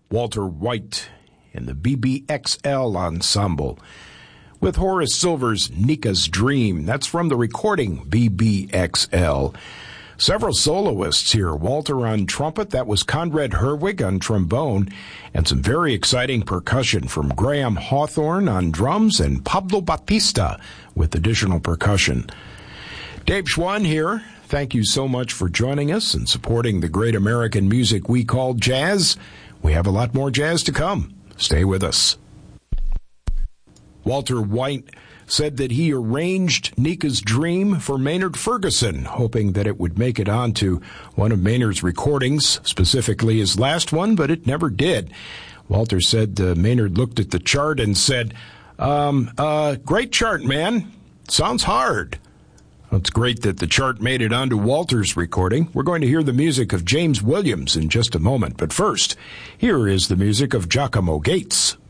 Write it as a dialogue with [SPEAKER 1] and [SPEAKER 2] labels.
[SPEAKER 1] Walter White and the BBXL Ensemble with Horace Silver's Nika's Dream. That's from the recording BBXL. Several soloists here. Walter on trumpet, that was Conrad Herwig on trombone, and some very exciting percussion from Graham Hawthorne on drums and Pablo Batista with additional percussion. Dave Schwann here. Thank you so much for joining us and supporting the great American music we call jazz. We have a lot more jazz to come. Stay with us. Walter White said that he arranged Nika's Dream for Maynard Ferguson, hoping that it would make it onto one of Maynard's recordings, specifically his last one, but it never did. Walter said Maynard looked at the chart and said, great chart, man. Sounds hard. Well, it's great that the chart made it onto Walter's recording. We're going to hear the music of James Williams in just a moment, but first, here is the music of Giacomo Gates.